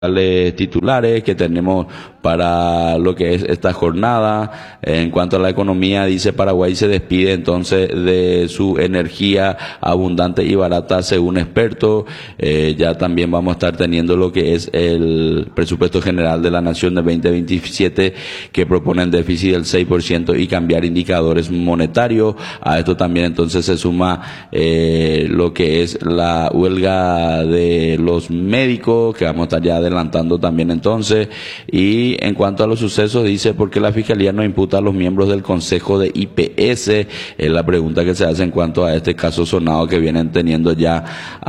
titulares que tenemos para lo que es esta jornada. En cuanto a la economía, dice Paraguay se despide entonces de su energía abundante y barata según expertos. Ya también vamos a estar teniendo lo que es el presupuesto general de la Nación de 2027 que propone el déficit del 6% y cambiar indicadores monetarios. A esto también entonces se suma lo que es la huelga de los médicos que vamos a estar ya adelantando también entonces. Y en cuanto a los sucesos, dice ¿por qué la Fiscalía no imputa a los miembros del Consejo de IPS? Es la pregunta que se hace en cuanto a este caso sonado que vienen teniendo ya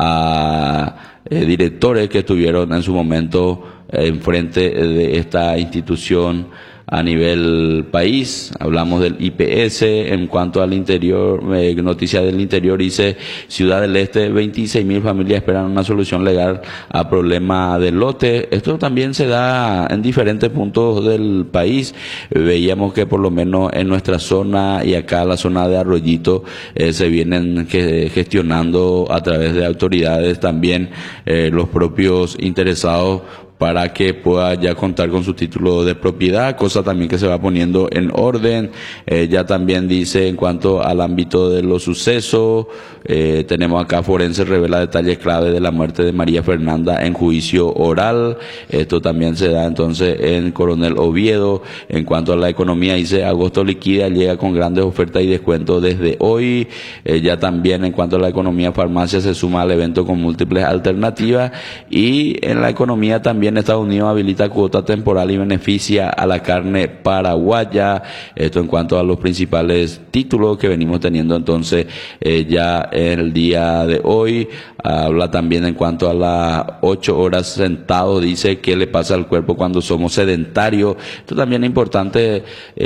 a directores que estuvieron en su momento enfrente de esta institución a nivel país. Hablamos del IPS. En cuanto al interior, noticia del interior, dice Ciudad del Este, 26.000 familias esperan una solución legal a problema del lote. Esto también se da en diferentes puntos del país. Veíamos que por lo menos en nuestra zona y acá la zona de Arroyito se vienen gestionando a través de autoridades también los propios interesados para que pueda ya contar con su título de propiedad, cosa también que se va poniendo en orden. Ya también dice en cuanto al ámbito de los sucesos, tenemos acá forense revela detalles clave de la muerte de María Fernanda en juicio oral. Esto también se da entonces en Coronel Oviedo. En cuanto a la economía, dice agosto liquida, llega con grandes ofertas y descuentos desde hoy. Ya también en cuanto a la economía, farmacia se suma al evento con múltiples alternativas. Y en la economía también Estados Unidos habilita cuota temporal y beneficia a la carne paraguaya. Esto en cuanto a los principales títulos que venimos teniendo entonces ya en el día de hoy. Habla también en cuanto a las 8 horas sentado, dice qué le pasa al cuerpo cuando somos sedentarios. Esto también es importante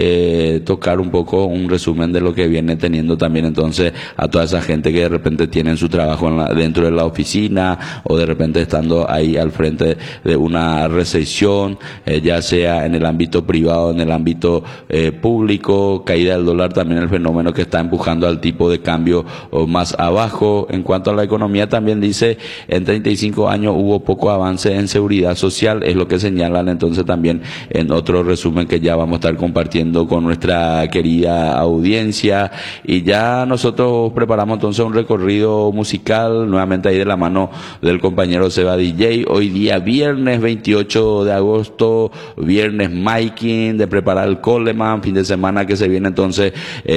tocar un poco un resumen de lo que viene teniendo también entonces a toda esa gente que de repente tienen su trabajo dentro de la oficina o de repente estando ahí al frente de una recesión, ya sea en el ámbito privado, en el ámbito público, caída del dólar, también el fenómeno que está empujando al tipo de cambio más abajo. En cuanto a la economía también dice en 35 años hubo poco avance en seguridad social, es lo que señalan entonces también en otro resumen que ya vamos a estar compartiendo con nuestra querida audiencia. Y ya nosotros preparamos entonces un recorrido musical nuevamente ahí de la mano del compañero Seba DJ. Hoy día viernes 28 de agosto, viernes Miking, de preparar el Coleman, fin de semana que se viene entonces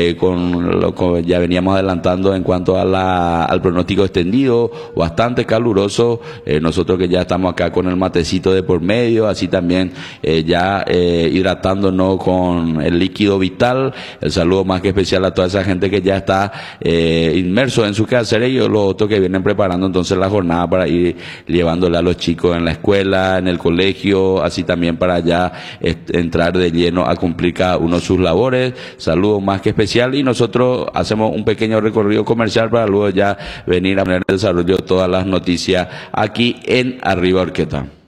con lo que ya veníamos adelantando en cuanto a al pronóstico extendido, bastante caluroso. Nosotros que ya estamos acá con el matecito de por medio, así también ya hidratándonos con el líquido vital. El saludo más que especial a toda esa gente que ya está inmerso en su quehacer y los otros que vienen preparando entonces la jornada para ir llevándole a los chicos en la escuela, en el colegio, así también para ya entrar de lleno a cumplir cada uno sus labores. Saludos más que especial y nosotros hacemos un pequeño recorrido comercial para luego ya venir a poner en desarrollo todas las noticias aquí en Arriba Orquesta.